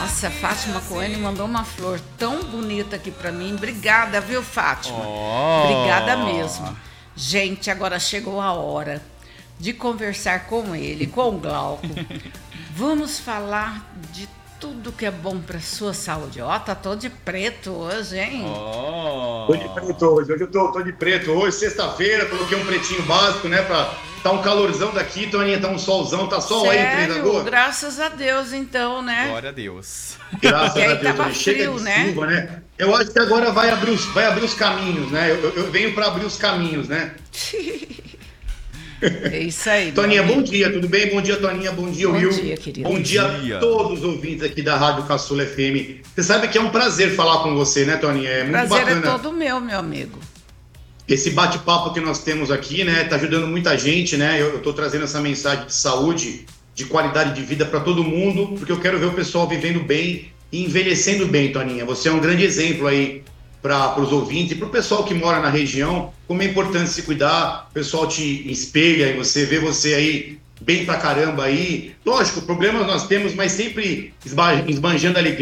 Nossa, a Fátima Coelho mandou uma flor tão bonita aqui pra mim. Obrigada, viu, Fátima? Obrigada mesmo. Gente, agora chegou a hora de conversar com ele, com o Glauco. Vamos falar de tudo que é bom pra sua saúde. Ó, tá todo de preto hoje, hein? Tô de preto hoje. Hoje eu tô de preto. Hoje, sexta-feira, coloquei um pretinho básico, né? Tá um calorzão daqui, Toninha, tá um solzão. Tá sol aí em Três Lagoas? Graças a Deus, então, né? Glória a Deus. Graças a Deus, tava Toninha. Chega frio, de né? chuva, né? Eu acho que agora vai abrir os caminhos, né? Eu venho pra abrir os caminhos, né? É isso aí. Toninha, bom dia, tudo bem? Bom dia, Toninha, bom dia, Will. Bom dia, querido. Bom dia a todos os ouvintes aqui da Rádio Caçula FM. Você sabe que é um prazer falar com você, né, Toninha? É muito prazer bacana. É todo meu amigo. Esse bate-papo que nós temos aqui, né, tá ajudando muita gente, né? Eu tô trazendo essa mensagem de saúde, de qualidade de vida para todo mundo, porque eu quero ver o pessoal vivendo bem e envelhecendo bem, Toninha. Você é um grande exemplo aí para os ouvintes e para o pessoal que mora na região, como é importante se cuidar, o pessoal te espelha e você vê você aí bem pra caramba aí. Lógico, problemas nós temos, mas sempre esbanjando alegria.